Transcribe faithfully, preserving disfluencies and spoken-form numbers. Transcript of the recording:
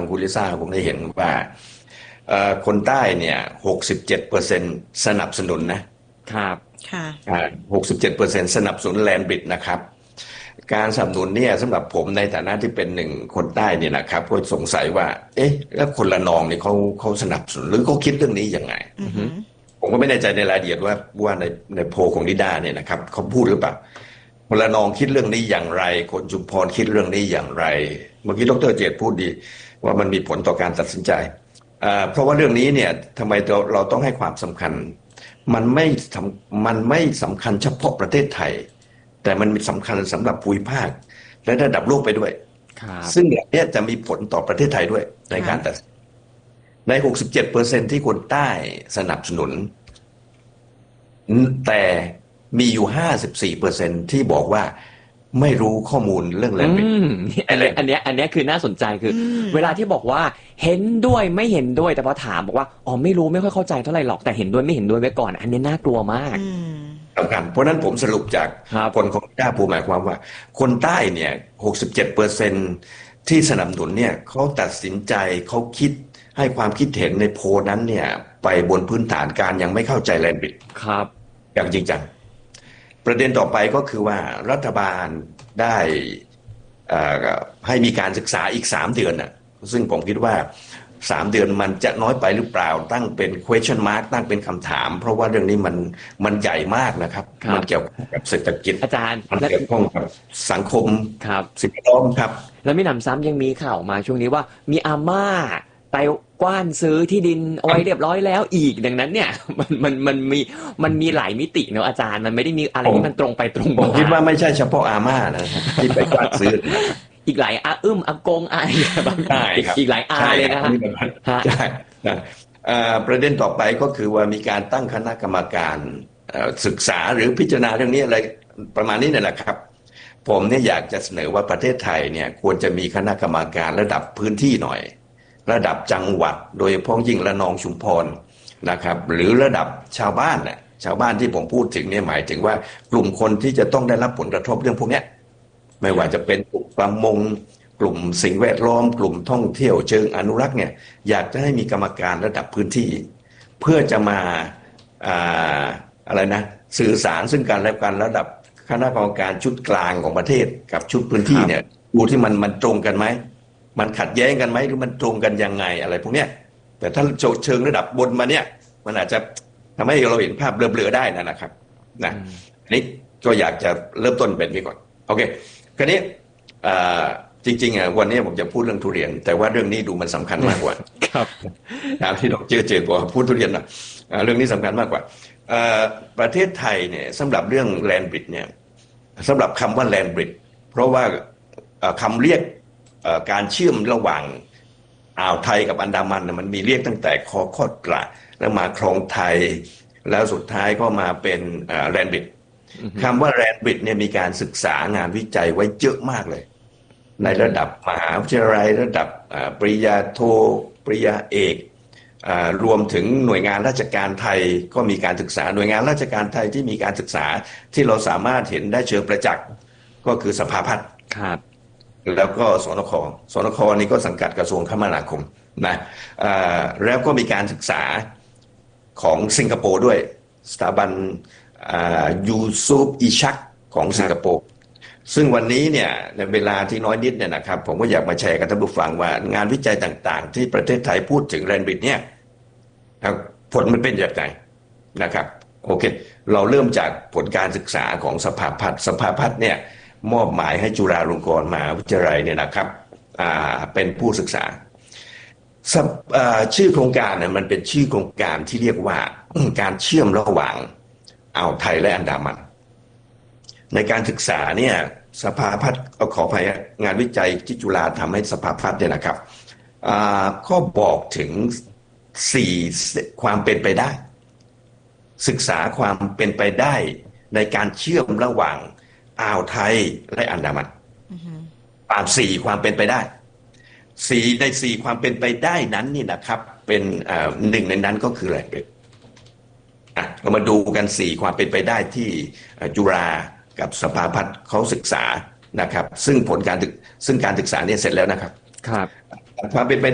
คุณลิซ่าคงได้เห็นว่าคนใต้เนี่ยหกสิบเจ็ดเปอร์เซ็นต์สนับสนุนนะครับค่ะหกสิบเจ็ดเปอร์เซ็นต์สนับสนุนแลนด์บริดจ์นะครับการสนับสนุนเนี่ยสำหรับผมในฐานะที่เป็นหนึ่งคนใต้เนี่ยนะครับก็สงสัยว่าเอ๊ะแล้วคนละนองเนี่ยเขาเขาสนับสนุนหรือเขาคิดเรื่องนี้ยังไงผมก็ไม่แน่ใจในรายละเอียดว่าว่าในในโพลของนิด้าเนี่ยนะครับเขาพูดหรือเปล่าคนละนองคิดเรื่องนี้อย่างไรคนชุมพรคิดเรื่องนี้อย่างไรเมื่อกี้ดร.เจตพูดดีว่ามันมีผลต่อการตัดสินใจเพราะว่าเรื่องนี้เนี่ยทำไมเราเราต้องให้ความสำคัญมันไม่มันไม่สำคัญเฉพาะประเทศไทยแต่มันมีสำคัญสำหรับภูมิภาคและระดับโลกไปด้วยซึ่งอย่างนี้จะมีผลต่อประเทศไทยด้วยในการตัดใน หกสิบเจ็ดเปอร์เซ็นต์ ที่คนใต้สนับสนุนแต่มีอยู่ ห้าสิบสี่เปอร์เซ็นต์ ที่บอกว่าไม่รู้ข้อมูลเรื่องแลนด์บริดจ์อันนี้อันนี้อันนี้คือน่าสนใจคือเวลาที่บอกว่าเห็นด้วยไม่เห็นด้วยแต่พอถามบอกว่าอ๋อไม่รู้ไม่ค่อยเข้าใจเท่าไหร่หรอกแต่เห็นด้วยไม่เห็นด้วยไว้ก่อนอันนี้น่ากลัวมากสำคัญเพราะนั้นผมสรุปจากผลของด้าภูหมายความว่าคนใต้เนี่ย หกสิบเจ็ดเปอร์เซ็นต์ ที่สนับสนุนเนี่ยเขาตัดสินใจเขาคิดให้ความคิดเห็นในโพลนั้นเนี่ยไปบนพื้นฐานการยังไม่เข้าใจแลนด์บริดจ์ครับอย่างจริงจังประเด็นต่อไปก็คือว่ารัฐบาลได้ให้มีการศึกษาอีกสามเดือนน่ะซึ่งผมคิดว่าสามเดือนมันจะน้อยไปหรือเปล่าตั้งเป็น question mark ตั้งเป็นคำถามเพราะว่าเรื่องนี้มันมันใหญ่มากนะครับมันเกี่ยวกับเศรษฐกิจอาจารย์มันเกี่ยวข้องกับสังคมครับสิ่งแวดล้อมครับแล้วไม่นำซ้ำยังมีข่าวมาช่วงนี้ว่ามีอาม่าไปกว้านซื้อที่ดินเอาไว้เรียบร้อยแล้วอีกดังนั้นเนี่ยมันมันมันมีมันมีหลายมิติเนอะอาจารย์มันไม่ได้มีอะไรที่มันตรงไปตรงมาผมคิดว่าไม่ใช่เฉพาะอาม่านะที่ไปกว้านซื้ออีกหลายอาอึ้มอากงอะไรแบบอีกหลายอาเลยนะฮะใช่ประเด็นต่อไปก็คือว่ามีการตั้งคณะกรรมการศึกษาหรือพิจารณาเรื่องนี้อะไรประมาณนี้เนี่ยแหละครับผมเนี่ยอยากจะเสนอว่าประเทศไทยเนี่ยควรจะมีคณะกรรมการระดับพื้นที่หน่อยระดับจังหวัดโดยเฉพาะยิ่งระนองชุมพรนะครับหรือระดับชาวบ้านแหละชาวบ้านที่ผมพูดถึงเนี่ยหมายถึงว่ากลุ่มคนที่จะต้องได้รับผลกระทบเรื่องพวกนี้ไม่ว่าจะเป็นกลุ่มประมงกลุ่มสิ่งแวดล้อมกลุ่มท่องเที่ยวเชิงอนุรักษ์เนี่ยอยากจะให้มีกรรมการระดับพื้นที่เพื่อจะมาอ่าอะไรนะสื่อสารซึ่งกันและกันระดับคณะกรรมการชุดกลางของประเทศกับชุดพื้นที่เนี่ยดูที่มันมันตรงกันไหมมันขัดแย้งกันไหมหรือมันตรงกันยังไงอะไรพวกเนี้ยแต่ถ้าเชิงระดับบนมาเนี่ยมันอาจจะทำให้เราเห็นภาพเบลอๆได้นะครับนะอันนี้ก็อยากจะเริ่มต้นเป็นนี้ก่อนโอเคคราวนี้จริงๆอ่ะวันนี้ผมจะพูดเรื่องทุเรียนแต่ว่าเรื่องนี้ดูมันสำคัญมากกว่าครับตามที่ดร.เจตบอกพูดทุเรียนนะเรื่องนี้สำคัญมากกว่าประเทศไทยเนี่ยสำหรับเรื่องแลนด์บริดจ์เนี่ยสำหรับคำว่าแลนด์บริดจ์เพราะว่าคำเรียกการเชื่อมระหว่างอ่าวไทยกับอันดามันมันมีเรียกตั้งแต่คอคอดกระแล้วมาคลองไทยแล้วสุดท้ายก็มาเป็นแลนด์บริดจ์คำว่าแลนด์บริดจ์เนี่ยมีการศึกษางานวิจัยไว้เยอะมากเลยในระดับมหาวิทยาลัยระดับปริญญาโทปริญญาเอกรวมถึงหน่วยงานราชการไทยก็มีการศึกษาหน่วยงานราชการไทยที่มีการศึกษาที่เราสามารถเห็นได้เชิงประจักษ์ก็คือสภาพัฒน์ครับแล้วก็สนคสนคนี่ก็สังกัดกระทรวงคมนาคมนะแล้วก็มีการศึกษาของสิงคโปร์ด้วยสถาบันยูซุปอิชักของสิงคโปร์ซึ่งวันนี้เนี่ยในเวลาที่น้อยนิดเนี่ยนะครับผมก็อยากมาแชร์กับท่านผู้ฟังว่างานวิจัยต่างๆที่ประเทศไทยพูดถึงแลนด์บริดจ์เนี่ยผลมันเป็นอย่างไรนะครับโอเคเราเริ่มจากผลการศึกษาของสภาพัฒน์สภาพัฒน์เนี่ยมอบหมายให้จุฬาลงกรณ์มหาวิทยาลัยเนี่ยนะครับเป็นผู้ศึกษาชื่อโครงการเนี่ยมันเป็นชื่อโครงการที่เรียกว่าการเชื่อมระหว่างอ่าวไทยและอันดามันในการศึกษาเนี่ยสภาพัฒน์ขออภัยงานวิจัยที่จุฬาทำให้สภาพัฒน์เนี่ยนะครับก็บอกถึงสี่ความเป็นไปได้ศึกษาความเป็นไปได้ในการเชื่อมระหว่างอ่าวไทยและอันดามันตามสี่ความเป็นไปได้สี่ในสี่ความเป็นไปได้นั้นนี่นะครับเป็นหนึ่งในนั้นก็คือแลนด์บริดจ์อ่ะเรามาดูกันสี่ความเป็นไปได้ที่จุฬากับสภาพัฒน์เขาศึกษานะครับซึ่งผลการซึ่งการศึกษาเนี่ยเสร็จแล้วนะครับครับความเป็นไป